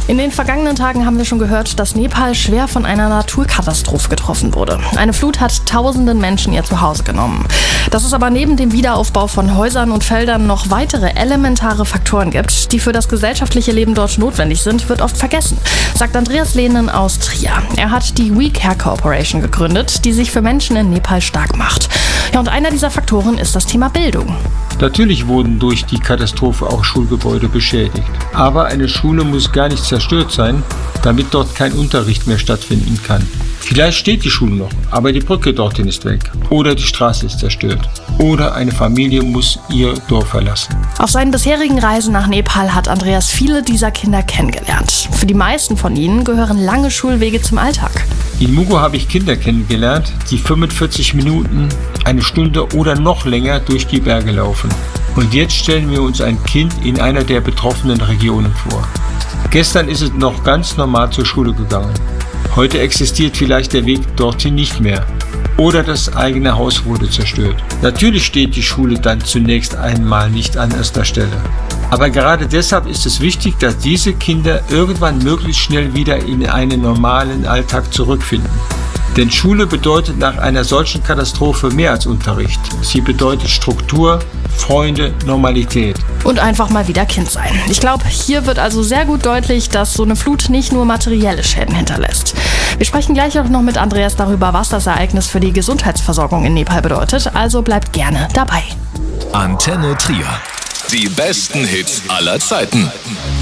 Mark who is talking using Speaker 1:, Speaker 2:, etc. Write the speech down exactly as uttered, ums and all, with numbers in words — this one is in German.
Speaker 1: In den vergangenen Tagen haben wir schon gehört, dass Nepal schwer von einer Naturkatastrophe getroffen wurde. Eine Flut hat tausenden Menschen ihr Zuhause genommen. Dass es aber neben dem Wiederaufbau von Häusern und Feldern noch weitere elementare Faktoren gibt, die für das gesellschaftliche Leben dort notwendig sind, wird oft vergessen, sagt Andreas Lehnen aus Trier. Er hat die We Care Corporation gegründet, die sich für Menschen in Nepal stark macht. Ja, und einer dieser Faktoren ist das Thema Bildung.
Speaker 2: Natürlich wurden durch die Katastrophe auch Schulgebäude beschädigt. Aber eine Schule muss gar nicht zerstört sein, damit dort kein Unterricht mehr stattfinden kann. Vielleicht steht die Schule noch, aber die Brücke dorthin ist weg. Oder die Straße ist zerstört. Oder eine Familie muss ihr Dorf verlassen.
Speaker 1: Auf seinen bisherigen Reisen nach Nepal hat Andreas viele dieser Kinder kennengelernt. Für die meisten von ihnen gehören lange Schulwege zum Alltag.
Speaker 2: In Mugo habe ich Kinder kennengelernt, die fünfundvierzig Minuten, eine Stunde oder noch länger durch die Berge laufen. Und jetzt stellen wir uns ein Kind in einer der betroffenen Regionen vor. Gestern ist es noch ganz normal zur Schule gegangen. Heute existiert vielleicht der Weg dorthin nicht mehr. Oder das eigene Haus wurde zerstört. Natürlich steht die Schule dann zunächst einmal nicht an erster Stelle. Aber gerade deshalb ist es wichtig, dass diese Kinder irgendwann möglichst schnell wieder in einen normalen Alltag zurückfinden. Denn Schule bedeutet nach einer solchen Katastrophe mehr als Unterricht. Sie bedeutet Struktur, Freunde, Normalität.
Speaker 1: Und einfach mal wieder Kind sein. Ich glaube, hier wird also sehr gut deutlich, dass so eine Flut nicht nur materielle Schäden hinterlässt. Wir sprechen gleich auch noch mit Andreas darüber, was das Ereignis für die Gesundheitsversorgung in Nepal bedeutet. Also bleibt gerne dabei.
Speaker 3: Antenne Trier. Die besten Hits aller Zeiten.